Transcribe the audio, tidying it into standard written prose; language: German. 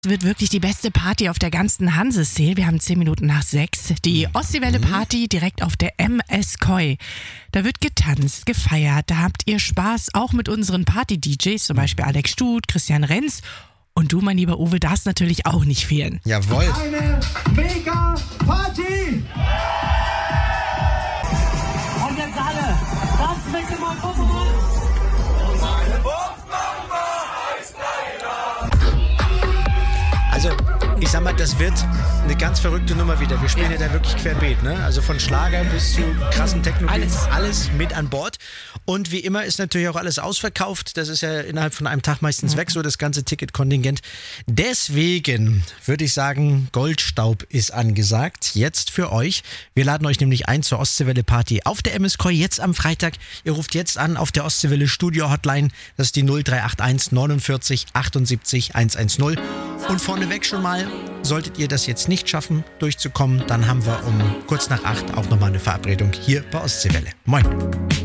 Es wird wirklich die beste Party auf der ganzen Hansesee. Wir haben 10 Minuten nach 6. Die Ostseewelle-Party direkt auf der MS Koi. Da wird getanzt, gefeiert. Da habt ihr Spaß, auch mit unseren Party-DJs, zum Beispiel Alex Stut, Christian Renz. Und du, mein lieber Uwe, darfst natürlich auch nicht fehlen. Jawohl. Eine mega Party! Und jetzt alle, tanzen mit dem Mikrofon! Also, ich sag mal, das wird eine ganz verrückte Nummer wieder. Wir spielen ja da wirklich querbeet, ne? Also von Schlager bis zu krassen Techno-Beats, alles mit an Bord. Und wie immer ist natürlich auch alles ausverkauft. Das ist ja innerhalb von einem Tag meistens weg, so das ganze Ticketkontingent. Deswegen würde ich sagen, Goldstaub ist angesagt. Jetzt für euch. Wir laden euch nämlich ein zur Ostseewelle-Party auf der MS Koi jetzt am Freitag. Ihr ruft jetzt an auf der Ostseewelle Studio-Hotline. Das ist die 0381 49 78 110. Und vorneweg schon mal, solltet ihr das jetzt nicht schaffen, durchzukommen, dann haben wir um kurz nach 8 auch nochmal eine Verabredung hier bei Ostseewelle. Moin!